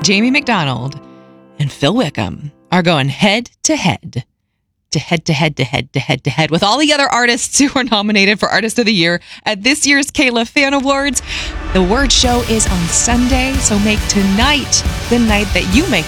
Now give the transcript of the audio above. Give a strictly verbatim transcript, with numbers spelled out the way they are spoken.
Jamie McDonald and Phil Wickham are going head to head. To head to head to head to head to head with all the other artists who are nominated for Artist of the Year at this year's Kayla Fan Awards. The award show is on Sunday, so make tonight the night that you make